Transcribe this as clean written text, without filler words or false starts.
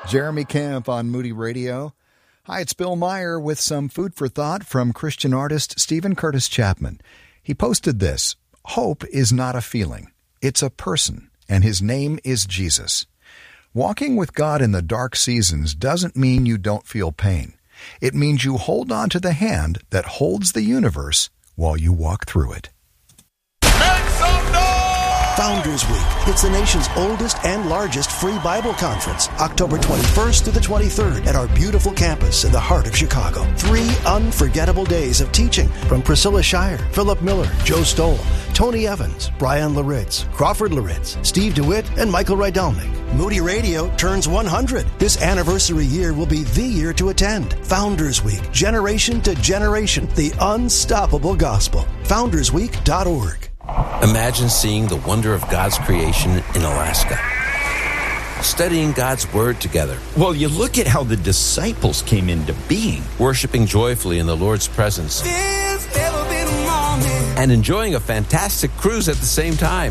Jeremy Camp on Moody Radio. Hi, it's Bill Meyer with some food for thought from Christian artist Stephen Curtis Chapman. He posted this: hope is not a feeling, it's a person, and his name is Jesus. Walking with God in the dark seasons doesn't mean you don't feel pain. It means you hold on to the hand that holds the universe while you walk through it. Make some noise! Founders Week. It's the nation's oldest and largest free Bible conference, October 21st through the 23rd at our beautiful campus in the heart of Chicago. 3 unforgettable days of teaching from Priscilla Shire, Philip Miller, Joe Stoll, Tony Evans, Brian Laritz, Crawford Laritz, Steve DeWitt, and Michael Rydalnik. Moody Radio turns 100. This anniversary year will be the year to attend. Founders Week, generation to generation, the unstoppable gospel. FoundersWeek.org. Imagine seeing the wonder of God's creation in Alaska. Studying God's Word together. Well, you look at how the disciples came into being. Worshiping joyfully in the Lord's presence. And enjoying a fantastic cruise at the same time.